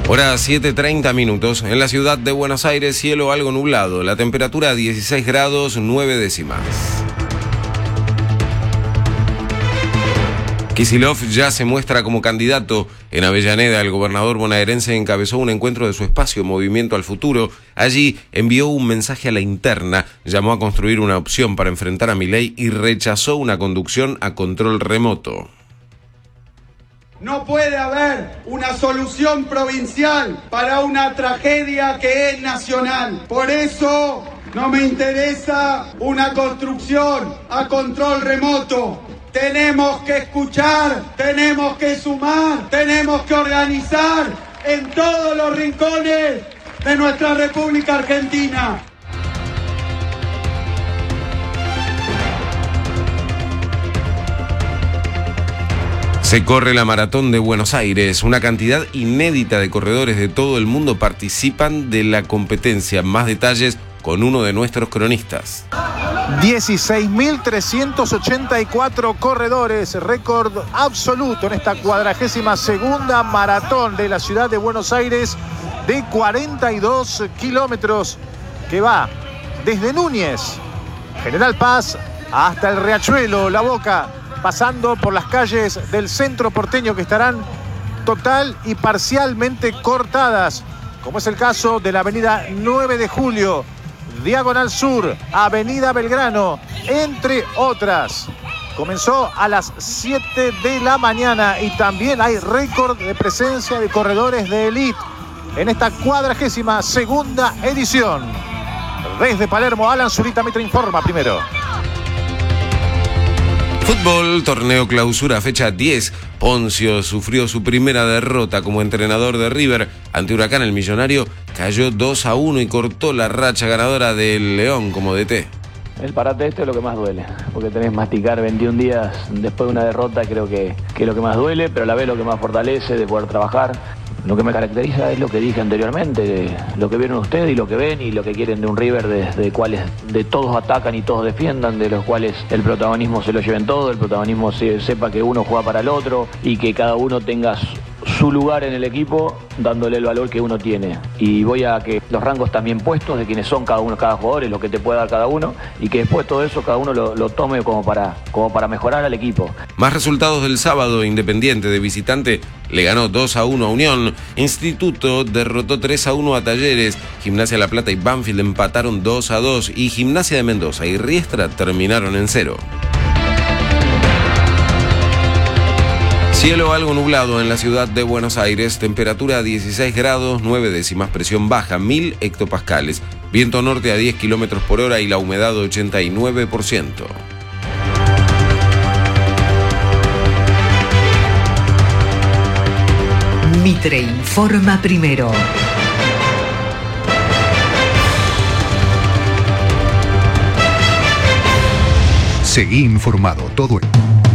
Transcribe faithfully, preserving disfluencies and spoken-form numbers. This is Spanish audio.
Hora siete treinta minutos. En la ciudad de Buenos Aires, cielo algo nublado. La temperatura dieciséis grados nueve décimas. Kicillof ya se muestra como candidato. En Avellaneda, el gobernador bonaerense encabezó un encuentro de su espacio Movimiento al Futuro. Allí envió un mensaje a la interna, llamó a construir una opción para enfrentar a Milei y rechazó una conducción a control remoto. No puede haber una solución provincial para una tragedia que es nacional. Por eso no me interesa una construcción a control remoto. Tenemos que escuchar, tenemos que sumar, tenemos que organizar en todos los rincones de nuestra República Argentina. Se corre la Maratón de Buenos Aires. Una cantidad inédita de corredores de todo el mundo participan de la competencia. Más detalles con uno de nuestros cronistas. dieciséis mil trescientos ochenta y cuatro corredores, récord absoluto en esta cuadragésima segunda maratón de la ciudad de Buenos Aires de cuarenta y dos kilómetros que va desde Núñez, General Paz, hasta el Riachuelo, La Boca, pasando por las calles del centro porteño que estarán total y parcialmente cortadas, como es el caso de la avenida nueve de julio, Diagonal Sur, Avenida Belgrano, entre otras. Comenzó a las siete de la mañana y también hay récord de presencia de corredores de élite en esta cuadragésima segunda edición. Desde Palermo, Alan Zurita Mitre informa primero. Fútbol, torneo clausura, fecha diez. Poncio sufrió su primera derrota como entrenador de River. Ante Huracán, el millonario cayó dos a uno y cortó la racha ganadora del León como D T. El parate este es lo que más duele, porque tenés que masticar veintiún días después de una derrota, creo que, que es lo que más duele, pero a la vez lo que más fortalece de poder trabajar. Lo que me caracteriza es lo que dije anteriormente, lo que vieron ustedes y lo que ven y lo que quieren de un River, de, de cuales de todos atacan y todos defiendan, de los cuales el protagonismo se lo lleven todo, el protagonismo se, sepa que uno juega para el otro y que cada uno tenga su, su lugar en el equipo, dándole el valor que uno tiene. Y voy a que los rangos también puestos de quienes son cada uno, cada jugador, es lo que te puede dar cada uno, y que después todo eso cada uno lo, lo tome como para, como para mejorar al equipo. Más resultados del sábado. Independiente de visitante le ganó dos a uno a Unión. Instituto derrotó tres a uno a Talleres. Gimnasia La Plata y Banfield empataron dos a dos. Y Gimnasia de Mendoza y Riestra terminaron en cero. Cielo algo nublado en la ciudad de Buenos Aires. Temperatura dieciséis grados nueve décimas. Presión baja mil hectopascales. Viento norte a diez kilómetros por hora y la humedad ochenta y nueve por ciento. Mitre informa primero. Seguí informado todo el